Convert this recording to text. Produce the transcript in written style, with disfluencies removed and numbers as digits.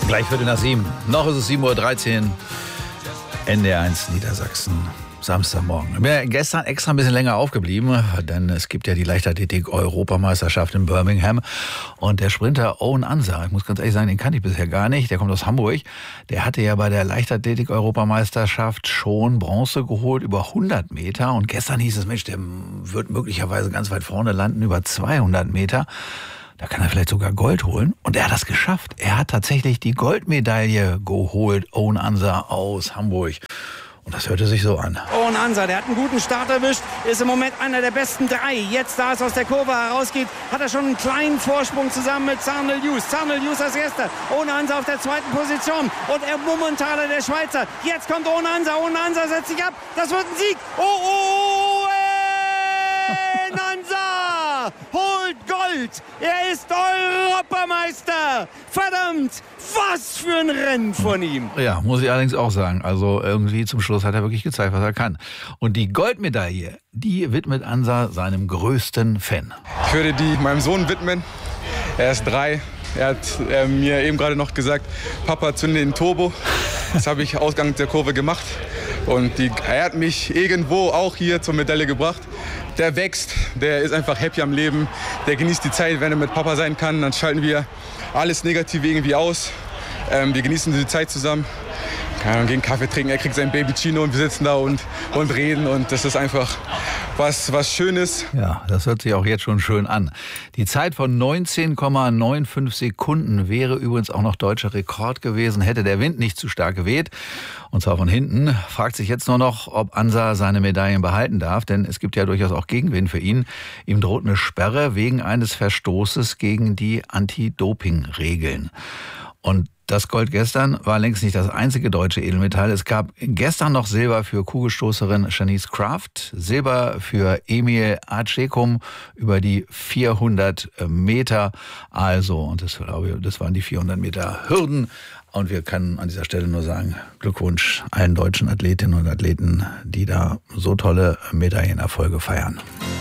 Gleich 7:15. Noch ist es 7:13 Uhr. NDR1 Niedersachsen. Samstagmorgen. Ich bin ja gestern extra ein bisschen länger aufgeblieben, denn es gibt ja die Leichtathletik-Europameisterschaft in Birmingham. Und der Sprinter Owen Ansa, ich muss ganz ehrlich sagen, den kannte ich bisher gar nicht, der kommt aus Hamburg. Der hatte ja bei der Leichtathletik-Europameisterschaft schon Bronze geholt, über 100 Meter. Und gestern hieß es, Mensch, der wird möglicherweise ganz weit vorne landen, über 200 Meter. Da kann er vielleicht sogar Gold holen. Und er hat das geschafft. Er hat tatsächlich die Goldmedaille geholt, Owen Ansa aus Hamburg. Und das hörte sich so an. Owen Ansa, der hat einen guten Start erwischt, ist im Moment einer der besten drei. Jetzt, da es aus der Kurve herausgeht, hat er schon einen kleinen Vorsprung zusammen mit Zharnel Hughes. Zharnel Hughes als erster, Owen Ansa auf der zweiten Position. Und er Mummentaler, der Schweizer. Jetzt kommt Owen Ansa setzt sich ab. Das wird ein Sieg. Owen Ansa holt Gold. Er ist Europameister. Verdammt, was für ein Rennen von ihm. Ja, muss ich allerdings auch sagen. Also irgendwie zum Schluss hat er wirklich gezeigt, was er kann. Und die Goldmedaille, die widmet Ansa seinem größten Fan. Ich würde die meinem Sohn widmen. Er ist 3. Er hat mir eben gerade noch gesagt, Papa, zünde den Turbo. Das habe ich Ausgang der Kurve gemacht. Und er hat mich irgendwo auch hier zur Medaille gebracht. Der wächst, der ist einfach happy am Leben. Der genießt die Zeit, wenn er mit Papa sein kann. Dann schalten wir alles Negative irgendwie aus. Wir genießen die Zeit zusammen. Gehen Kaffee trinken, er kriegt sein Baby Chino und wir sitzen da und reden. Und das ist einfach was Schönes. Ja, das hört sich auch jetzt schon schön an. Die Zeit von 19,95 Sekunden wäre übrigens auch noch deutscher Rekord gewesen, hätte der Wind nicht zu stark geweht. Und zwar von hinten. Fragt sich jetzt nur noch, ob Ansa seine Medaillen behalten darf, denn es gibt ja durchaus auch Gegenwind für ihn. Ihm droht eine Sperre wegen eines Verstoßes gegen die Anti-Doping-Regeln. Und das Gold gestern war längst nicht das einzige deutsche Edelmetall. Es gab gestern noch Silber für Kugelstoßerin Shanice Kraft, Silber für Emil Acecum über die 400 Meter. Also, und das waren die 400 Meter Hürden. Und wir können an dieser Stelle nur sagen, Glückwunsch allen deutschen Athletinnen und Athleten, die da so tolle Medaillenerfolge feiern.